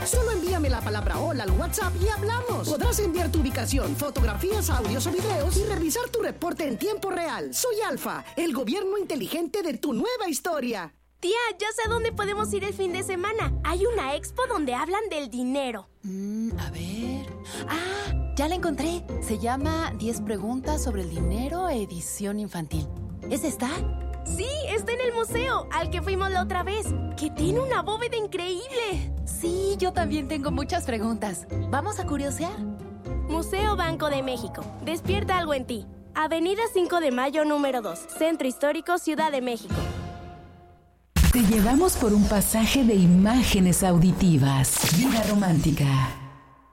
Solo envíame la palabra hola al WhatsApp y hablamos. Podrás enviar tu ubicación, fotografías, audios o videos y revisar tu reporte en tiempo real. Soy Alfa, el gobierno inteligente de tu nueva historia. Tía, ya sé a dónde podemos ir el fin de semana. Hay una expo donde hablan del dinero. A ver... ya la encontré. Se llama 10 preguntas sobre el dinero, edición infantil. ¿Es esta? Sí, está en el museo, al que fuimos la otra vez, que tiene una bóveda increíble. Sí, yo también tengo muchas preguntas. ¿Vamos a curiosear? Museo Banco de México. Despierta algo en ti. Avenida 5 de Mayo, número 2. Centro Histórico, Ciudad de México. Te llevamos por un pasaje de imágenes auditivas. Vida romántica.